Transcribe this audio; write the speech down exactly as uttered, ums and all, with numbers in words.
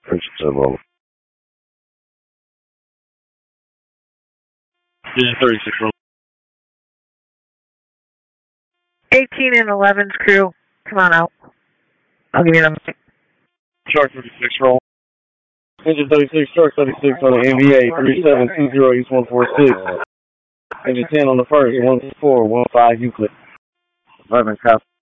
Roll. Engine thirty-six, roll. eighteen and eleven's crew, come on out. I'll give you them. Shark thirty-six, roll. Engine thirty-six, Shark thirty-six on the N V A, three seven two zero East one four six. Engine ten on the first, one four one five Euclid. eleven, copy.